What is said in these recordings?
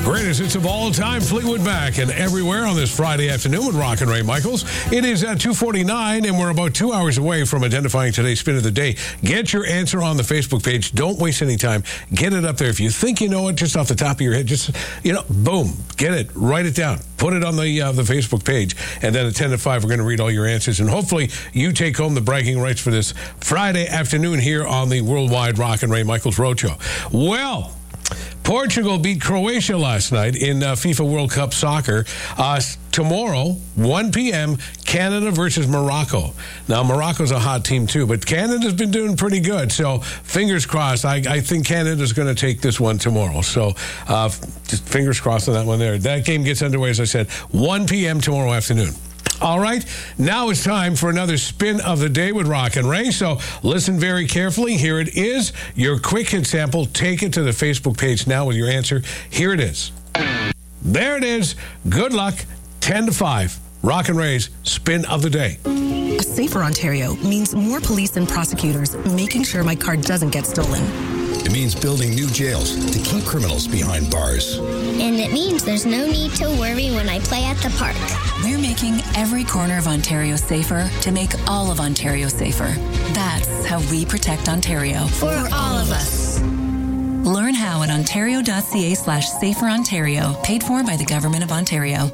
Greatest hits of all time, Fleetwood Mac, and everywhere on this Friday afternoon with Rock and Ray Michaels. It is at 2:49, and we're about 2 hours away from identifying today's spin of the day. Get your answer on the Facebook page. Don't waste any time. Get it up there. If you think you know it just off the top of your head, just, boom, get it. Write it down. Put it on the Facebook page. And then at 10 to 5, we're going to read all your answers. And hopefully you take home the bragging rights for this Friday afternoon here on the Worldwide Rock and Ray Michaels Roadshow. Well, Portugal beat Croatia last night in FIFA World Cup soccer. Tomorrow, 1 p.m., Canada versus Morocco. Now, Morocco's a hot team, too, but Canada's been doing pretty good. So, fingers crossed. I think Canada's going to take this one tomorrow. So, just fingers crossed on that one there. That game gets underway, as I said, 1 p.m. tomorrow afternoon. All right, now it's time for another spin of the day with Rock and Ray. So listen very carefully. Here it is, your quick hit sample. Take it to the Facebook page now with your answer. Here it is. There it is. Good luck. 10 to 5. Rock and Ray's spin of the day. A safer Ontario means more police and prosecutors making sure my car doesn't get stolen. It means building new jails to keep criminals behind bars. And it means there's no need to worry when I play at the park. We're making every corner of Ontario safer to make all of Ontario safer. That's how we protect Ontario. For all of us. Learn how at ontario.ca/saferontario, paid for by the Government of Ontario.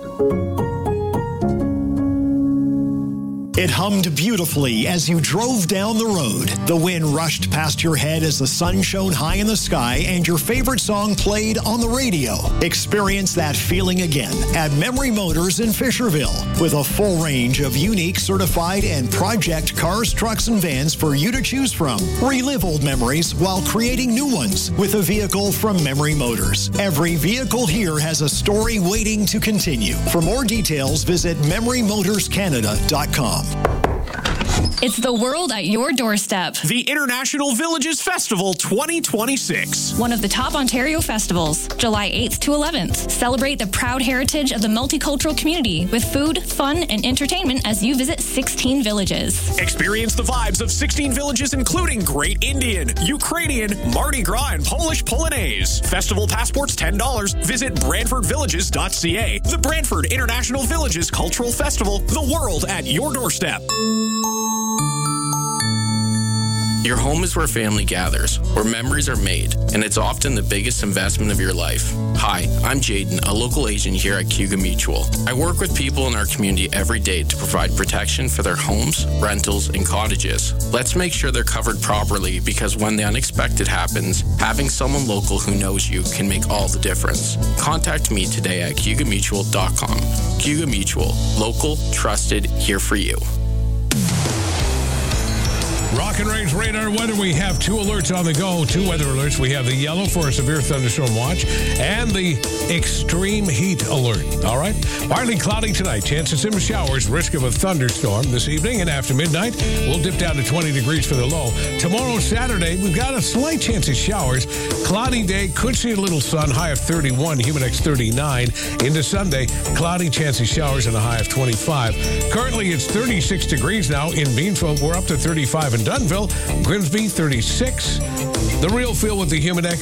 It hummed beautifully as you drove down the road. The wind rushed past your head as the sun shone high in the sky and your favorite song played on the radio. Experience that feeling again at Memory Motors in Fisherville. With a full range of unique, certified, and project cars, trucks, and vans for you to choose from. Relive old memories while creating new ones with a vehicle from Memory Motors. Every vehicle here has a story waiting to continue. For more details, visit MemoryMotorsCanada.com. It's the world at your doorstep. The International Villages Festival 2026. One of the top Ontario festivals, July 8th to 11th. Celebrate the proud heritage of the multicultural community with food, fun, and entertainment as you visit 16 villages. Experience the vibes of 16 villages, including Great Indian, Ukrainian, Mardi Gras, and Polish Polonaise. Festival passports $10. Visit BrantfordVillages.ca. The Brantford International Villages Cultural Festival, the world at your doorstep. Your home is where family gathers, where memories are made, and it's often the biggest investment of your life. Hi, I'm Jaden, a local agent here at Cayuga Mutual. I work with people in our community every day to provide protection for their homes, rentals, and cottages. Let's make sure they're covered properly, because when the unexpected happens, having someone local who knows you can make all the difference. Contact me today at CayugaMutual.com. Cayuga Mutual, local, trusted, here for you. Rock and Ray's radar weather. We have two alerts on the go. Two weather alerts. We have the yellow for a severe thunderstorm watch and the extreme heat alert. All right. Partly cloudy tonight. Chance of some showers. Risk of a thunderstorm this evening and after midnight. We'll dip down to 20 degrees for the low. Tomorrow, Saturday, we've got a slight chance of showers. Cloudy day. Could see a little sun. High of 31. Humidex 39. Into Sunday, cloudy chance of showers and a high of 25. Currently, it's 36 degrees now in Beanfield. We're up to 35 in Dunnville, Grimsby 36. The real feel with the Humidex